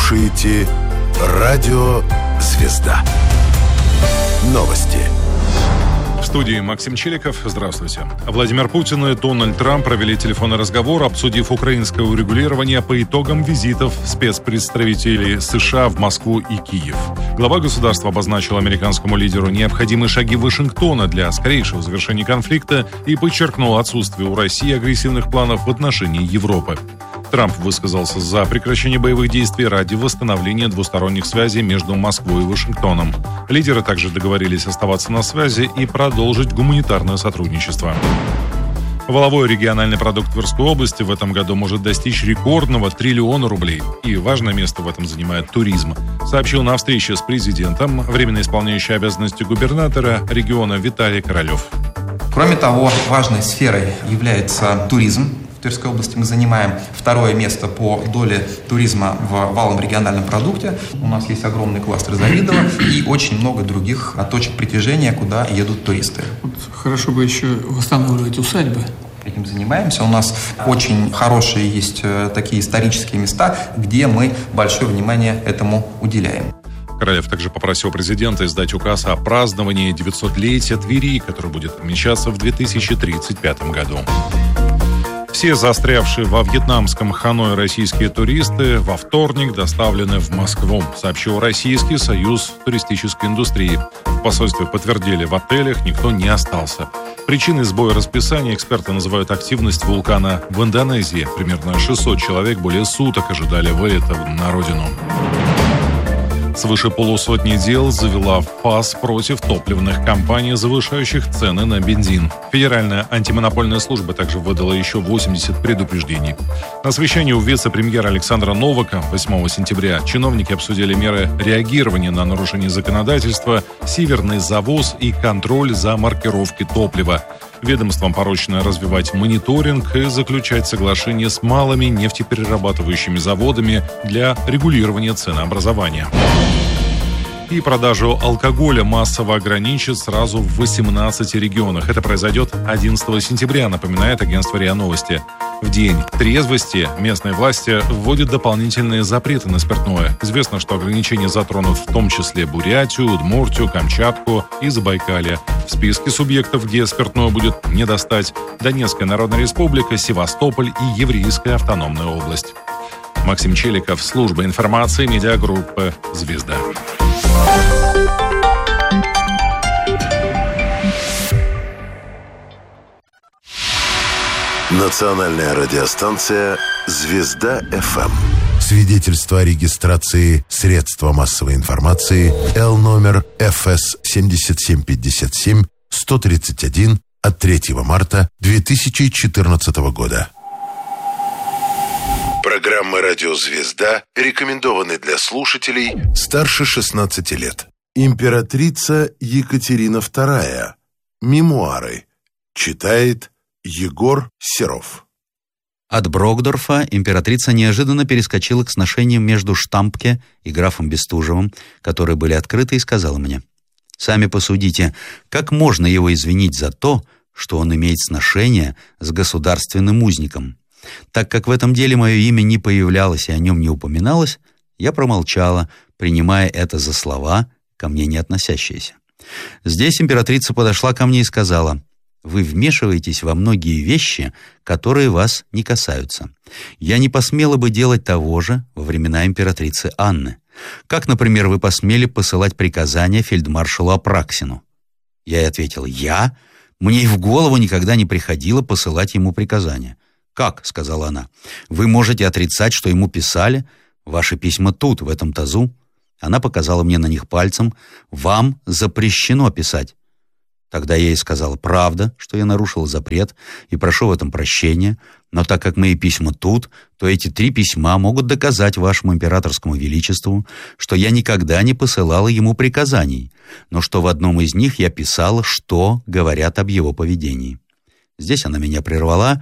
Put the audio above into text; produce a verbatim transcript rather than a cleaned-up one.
слушаете Радио «Звезда». Новости. В студии Максим Челиков. Здравствуйте. Владимир Путин и Дональд Трамп провели телефонный разговор, обсудив украинское урегулирование по итогам визитов спецпредставителей США в Москву и Киев. Глава государства обозначил американскому лидеру необходимые шаги Вашингтона для скорейшего завершения конфликта и подчеркнул отсутствие у России агрессивных планов в отношении Европы. Трамп высказался за прекращение боевых действий ради восстановления двусторонних связей между Москвой и Вашингтоном. Лидеры также договорились оставаться на связи и продолжить гуманитарное сотрудничество. Валовой региональный продукт Тверской области в этом году может достичь рекордного триллиона рублей. И важное место в этом занимает туризм, сообщил на встрече с президентом временно исполняющий обязанности губернатора региона Виталий Королев. Кроме того, важной сферой является туризм. В Тверской области мы занимаем второе место по доле туризма в валовом региональном продукте. У нас есть огромный кластер Завидово и очень много других точек притяжения, куда едут туристы. Вот хорошо бы еще восстанавливать усадьбы. Этим занимаемся. У нас очень хорошие есть такие исторические места, где мы большое внимание этому уделяем. Королев также попросил президента издать указ о праздновании девятисотлетия Твери, который будет отмечаться в две тысячи тридцать пятом году. Все застрявшие во вьетнамском Ханое российские туристы во вторник доставлены в Москву, сообщил Российский союз туристической индустрии. В посольстве подтвердили, в отелях никто не остался. Причиной сбоя расписания эксперты называют активность вулкана в Индонезии. Примерно шестьсот человек более суток ожидали вылета на родину. Свыше полусотни дел завела ФАС против топливных компаний, завышающих цены на бензин. Федеральная антимонопольная служба также выдала еще восемьдесят предупреждений. На совещании у вице-премьера Александра Новака восьмого сентября чиновники обсудили меры реагирования на нарушение законодательства, северный завоз и контроль за маркировкой топлива. Ведомствам поручено развивать мониторинг и заключать соглашения с малыми нефтеперерабатывающими заводами для регулирования ценообразования. И продажу алкоголя массово ограничат сразу в восемнадцати регионах. Это произойдет одиннадцатого сентября, напоминает агентство РИА Новости. В день трезвости местные власти вводят дополнительные запреты на спиртное. Известно, что ограничения затронут в том числе Бурятию, Удмуртию, Камчатку и Забайкалье. В списке субъектов, где спиртное будет не достать, Донецкая Народная Республика, Севастополь и Еврейская автономная область. Максим Челиков, служба информации медиагруппы «Звезда». Национальная радиостанция «Звезда-ФМ». Свидетельство о регистрации средства массовой информации Л номер Эф Эс семь семь пять семь сто тридцать один от третьего марта две тысячи четырнадцатого года. Программы «Радио Звезда» рекомендованы для слушателей старше шестнадцати лет. Императрица Екатерина вторая. Мемуары. Читает Егор Серов. От Брокдорфа императрица неожиданно перескочила к сношениям между Штампке и графом Бестужевым, которые были открыты, и сказала мне: «Сами посудите, как можно его извинить за то, что он имеет сношение с государственным узником?» Так как в этом деле мое имя не появлялось и о нем не упоминалось, я промолчала, принимая это за слова, ко мне не относящиеся. Здесь императрица подошла ко мне и сказала: «Вы вмешиваетесь во многие вещи, которые вас не касаются. Я не посмела бы делать того же во времена императрицы Анны. Как, например, вы посмели посылать приказания фельдмаршалу Апраксину?» Я ей ответил: «Я? Мне и в голову никогда не приходило посылать ему приказания». «Как?» — сказала она. «Вы можете отрицать, что ему писали? Ваши письма тут, в этом тазу». Она показала мне на них пальцем. «Вам запрещено писать». Тогда я ей сказала: «Правда, что я нарушил запрет и прошу в этом прощения, но так как мои письма тут, то эти три письма могут доказать вашему императорскому величеству, что я никогда не посылала ему приказаний, но что в одном из них я писала, что говорят об его поведении». Здесь она меня прервала